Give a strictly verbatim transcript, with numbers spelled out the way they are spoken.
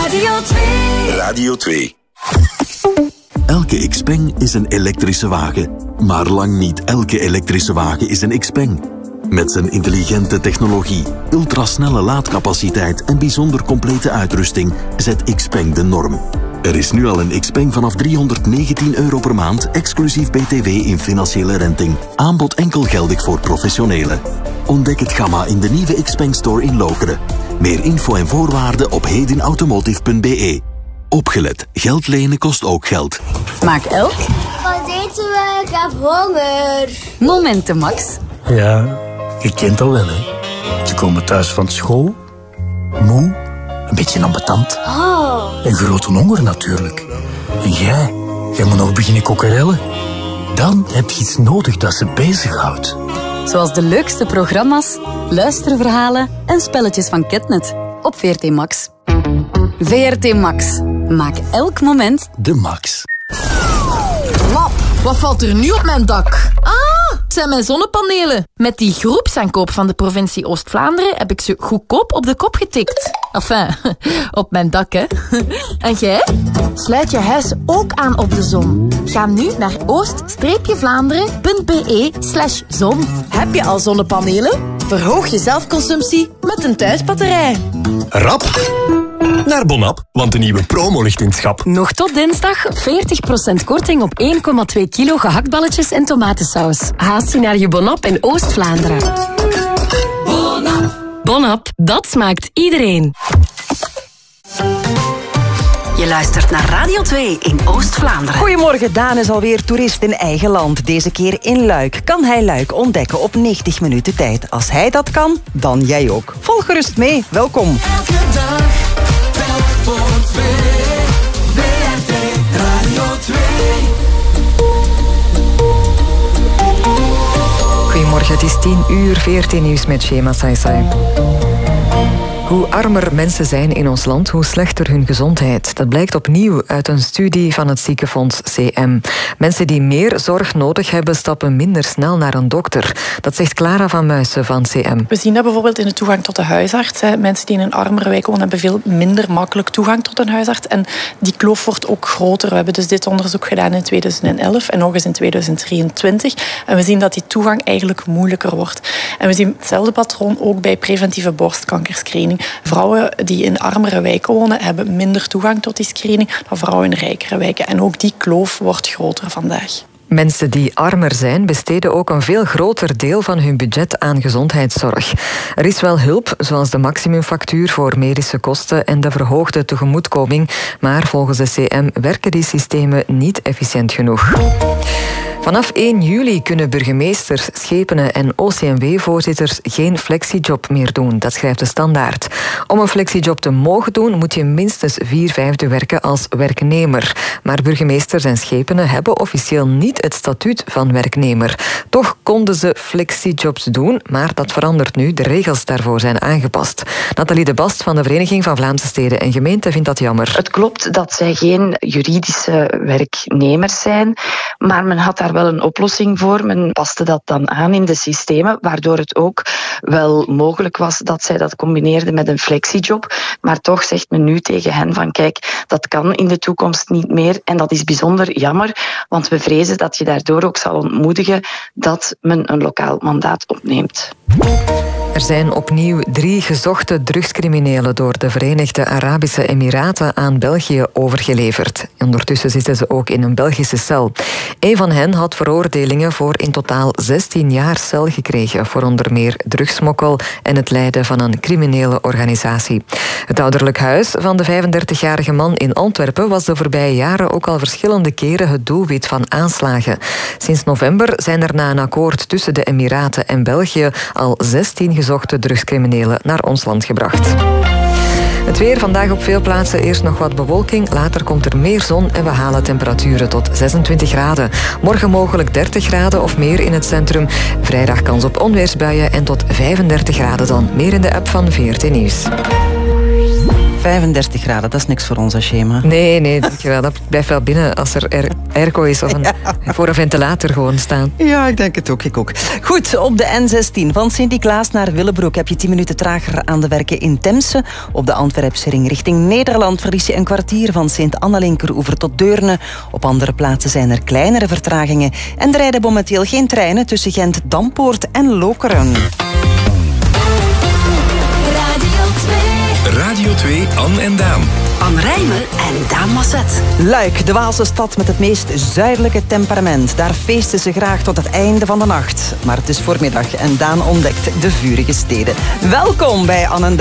Radio twee. Radio twee. Elke Xpeng is een elektrische wagen. Maar lang niet elke elektrische wagen is een Xpeng. Met zijn intelligente technologie, ultrasnelle laadcapaciteit en bijzonder complete uitrusting zet Xpeng de norm. Er is nu al een Xpeng vanaf driehonderdnegentien euro per maand, exclusief B T W in financiële renting. Aanbod enkel geldig voor professionelen. Ontdek het gamma in de nieuwe Xpeng Store in Lokeren. Meer info en voorwaarden op hedinautomotive punt b e. Opgelet, geld lenen kost ook geld. Maak elk Wat eten we? Ik heb honger. momenten max. Ja, je kent dat wel, hè. Ze komen thuis van school, moe, een beetje ambetant. Oh. En grote honger natuurlijk. En jij, jij moet nog beginnen kokkerellen. Dan heb je iets nodig dat ze bezighoudt. Zoals de leukste programma's, luisterverhalen en spelletjes van Ketnet op V R T Max. V R T Max. Maak elk moment de max. Lap, wat valt er nu op mijn dak? Ah, het zijn mijn zonnepanelen. Met die groepsaankoop van de provincie Oost-Vlaanderen heb ik ze goedkoop op de kop getikt. Enfin, op mijn dak, hè. En jij? Sluit je huis ook aan op de zon. Ga nu naar oost-vlaanderen punt b e slash zon. Heb je al zonnepanelen? Verhoog je zelfconsumptie met een thuisbatterij. Rap naar Bonap, want de nieuwe promo ligt in het schap. Nog tot dinsdag veertig procent korting op één komma twee kilo gehaktballetjes en tomatensaus. Haast je naar je Bonap in Oost-Vlaanderen. Bonap. Bonap, dat smaakt iedereen. Je luistert naar Radio twee in Oost-Vlaanderen. Goedemorgen, Daan is alweer toerist in eigen land. Deze keer in Luik. Kan hij Luik ontdekken op negentig minuten tijd? Als hij dat kan, dan jij ook. Volg gerust mee. Welkom. Elke dag, telk voor twee. V R T Radio twee. Goedemorgen, het is tien uur, V R T Nieuws met Shema Saisai. Hoe armer mensen zijn in ons land, hoe slechter hun gezondheid. Dat blijkt opnieuw uit een studie van het ziekenfonds C M. Mensen die meer zorg nodig hebben, stappen minder snel naar een dokter. Dat zegt Clara van Muissen van C M. We zien dat bijvoorbeeld in de toegang tot de huisarts. Hè. Mensen die in een armere wijk wonen hebben veel minder makkelijk toegang tot een huisarts. En die kloof wordt ook groter. We hebben dus dit onderzoek gedaan in tweeduizend elf en nog eens in tweeduizend drieëntwintig. En we zien dat die toegang eigenlijk moeilijker wordt. En we zien hetzelfde patroon ook bij preventieve borstkankerscreening. Vrouwen die in armere wijken wonen hebben minder toegang tot die screening dan vrouwen in rijkere wijken. En ook die kloof wordt groter vandaag. Mensen die armer zijn, besteden ook een veel groter deel van hun budget aan gezondheidszorg. Er is wel hulp, zoals de maximumfactuur voor medische kosten en de verhoogde tegemoetkoming, maar volgens de C M werken die systemen niet efficiënt genoeg. Vanaf één juli kunnen burgemeesters, schepenen en O C M W-voorzitters geen flexiejob meer doen. Dat schrijft de Standaard. Om een flexiejob te mogen doen, moet je minstens vier vijfde werken als werknemer. Maar burgemeesters en schepenen hebben officieel niet het statuut van werknemer. Toch konden ze flexiejobs doen, maar dat verandert nu. De regels daarvoor zijn aangepast. Nathalie de Bast van de Vereniging van Vlaamse Steden en Gemeenten vindt dat jammer. Het klopt dat zij geen juridische werknemers zijn, maar men had daar wel een oplossing voor. Men paste dat dan aan in de systemen, waardoor het ook wel mogelijk was dat zij dat combineerden met een flexiejob. Maar toch zegt men nu tegen hen van kijk, dat kan in de toekomst niet meer. En dat is bijzonder jammer, want we vrezen dat je daardoor ook zal ontmoedigen dat men een lokaal mandaat opneemt. Er zijn opnieuw drie gezochte drugscriminelen door de Verenigde Arabische Emiraten aan België overgeleverd. Ondertussen zitten ze ook in een Belgische cel. Een van hen had veroordelingen voor in totaal zestien jaar cel gekregen voor onder meer drugssmokkel en het leiden van een criminele organisatie. Het ouderlijk huis van de vijfendertigjarige man in Antwerpen was de voorbije jaren ook al verschillende keren het doelwit van aanslagen. Sinds november zijn er na een akkoord tussen de Emiraten en België al zestien gezochte drugscriminelen naar ons land gebracht. Het weer vandaag op veel plaatsen eerst nog wat bewolking. Later komt er meer zon en we halen temperaturen tot zesentwintig graden. Morgen mogelijk dertig graden of meer in het centrum. Vrijdag kans op onweersbuien en tot vijfendertig graden dan. Meer in de app van V R T Nieuws. vijfendertig graden, dat is niks voor ons, schema. Nee, nee, dankjewel. Dat blijft wel binnen als er air- airco is of een, ja. voor een ventilator gewoon staan. Ja, ik denk het ook, ik ook. Goed, op de N zestien van Sint-Niklaas naar Willebroek heb je tien minuten trager aan de werken in Temse. Op de Antwerpse ring richting Nederland verlies je een kwartier van Sint-Anna-Linkeroever tot Deurne. Op andere plaatsen zijn er kleinere vertragingen. En er rijden momenteel geen treinen tussen Gent, Dampoort en Lokeren. Radio twee, Anne en Daan. Anne Rijmen en Daan Masset. Luik, de Waalse stad met het meest zuidelijke temperament. Daar feesten ze graag tot het einde van de nacht. Maar het is voormiddag en Daan ontdekt de vurige steden. Welkom bij Anne en Daan.